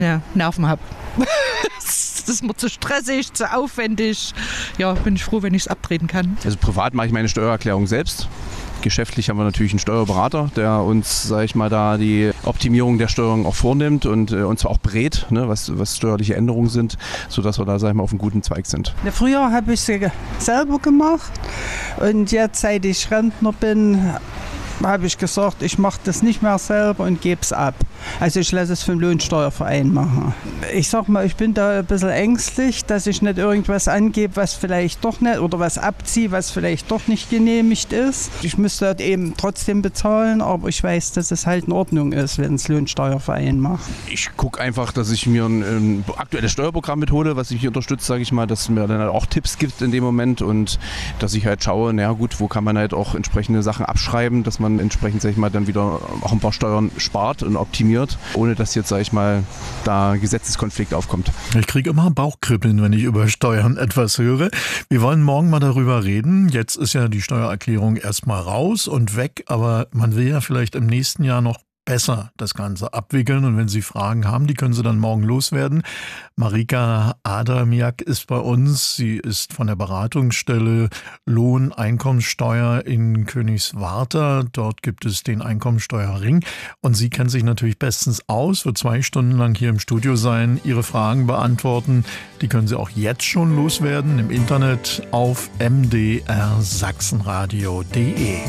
ja, Nerven habe. Das ist mir zu stressig, zu aufwendig. Ja, bin ich froh, wenn ich es abtreten kann. Also privat mache ich meine Steuererklärung selbst. Geschäftlich haben wir natürlich einen Steuerberater, der uns, sage ich mal, da die Optimierung der Steuerung auch vornimmt und uns auch berät, ne, was steuerliche Änderungen sind, sodass wir da, sage ich mal, auf einem guten Zweig sind. Ja, früher habe ich sie selber gemacht und jetzt, seit ich Rentner bin, habe ich gesagt, ich mache das nicht mehr selber und gebe es ab. Also ich lasse es vom Lohnsteuerverein machen. Ich sag mal, ich bin da ein bisschen ängstlich, dass ich nicht irgendwas angebe, was vielleicht doch nicht, oder was abziehe, was vielleicht doch nicht genehmigt ist. Ich müsste halt eben trotzdem bezahlen, aber ich weiß, dass es halt in Ordnung ist, wenn es Lohnsteuerverein macht. Ich gucke einfach, dass ich mir ein aktuelles Steuerprogramm mithole, was mich unterstützt, sage ich mal, dass es mir dann halt auch Tipps gibt in dem Moment und dass ich halt schaue, naja gut, wo kann man halt auch entsprechende Sachen abschreiben, dass man entsprechend, sag ich mal, dann wieder auch ein paar Steuern spart und optimiert, ohne dass jetzt, sag ich mal, da Gesetzeskonflikt aufkommt. Ich kriege immer Bauchkribbeln, wenn ich über Steuern etwas höre. Wir wollen morgen mal darüber reden. Jetzt ist ja die Steuererklärung erstmal raus und weg, aber man will ja vielleicht im nächsten Jahr noch besser das Ganze abwickeln. Und wenn Sie Fragen haben, die können Sie dann morgen loswerden. Marika Adamiak ist bei uns. Sie ist von der Beratungsstelle Lohn, Einkommensteuer in Königswarter. Dort gibt es den Einkommensteuerring. Und sie kennt sich natürlich bestens aus, wird 2 Stunden lang hier im Studio sein, Ihre Fragen beantworten. Die können Sie auch jetzt schon loswerden im Internet auf mdrsachsenradio.de.